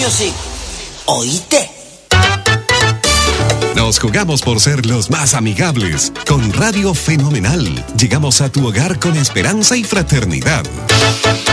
Music. ¿Oíste? Nos jugamos por ser los más amigables. Con Radio Fenomenal, llegamos a tu hogar con esperanza y fraternidad.